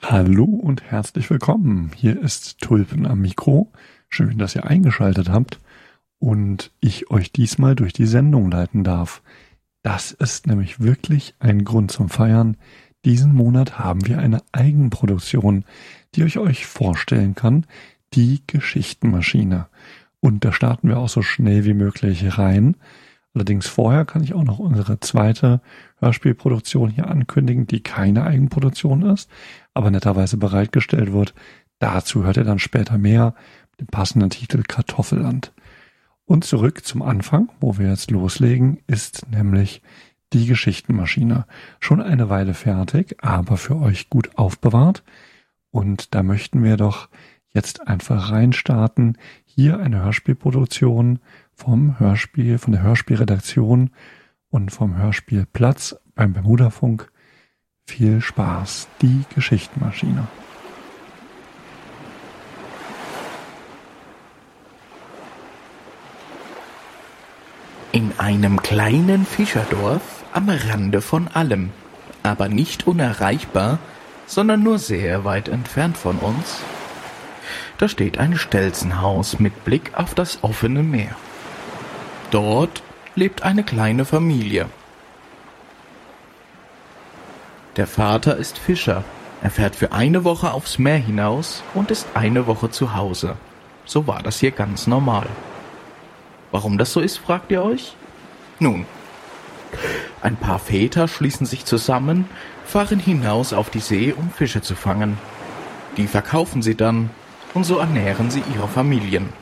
Hallo und herzlich willkommen. Hier ist Tulpen am Mikro. Schön, dass ihr eingeschaltet habt und ich euch diesmal durch die Sendung leiten darf. Das ist nämlich wirklich ein Grund zum Feiern. Diesen Monat haben wir eine Eigenproduktion, die ich euch vorstellen kann, die Geschichtenmaschine. Und da starten wir auch so schnell wie möglich rein. Allerdings vorher kann ich auch noch unsere zweite Hörspielproduktion hier ankündigen, die keine Eigenproduktion ist, aber netterweise bereitgestellt wird. Dazu hört ihr dann später mehr mit dem passenden Titel Kartoffelland. Und zurück zum Anfang, wo wir jetzt loslegen, ist nämlich die Geschichtenmaschine. Schon eine Weile fertig, aber für euch gut aufbewahrt. Und da möchten wir doch jetzt einfach reinstarten. Hier eine Hörspielproduktion von der Hörspielredaktion und vom Hörspielplatz beim Bermudafunk. Viel Spaß, die Geschichtenmaschine. In einem kleinen Fischerdorf am Rande von allem, aber nicht unerreichbar, sondern nur sehr weit entfernt von uns, da steht ein Stelzenhaus mit Blick auf das offene Meer. Dort lebt eine kleine Familie. Der Vater ist Fischer. Er fährt für eine Woche aufs Meer hinaus und ist eine Woche zu Hause. So war das hier ganz normal. Warum das so ist, fragt ihr euch? Nun, ein paar Väter schließen sich zusammen, fahren hinaus auf die See, um Fische zu fangen. Die verkaufen sie dann und so ernähren sie ihre Familien.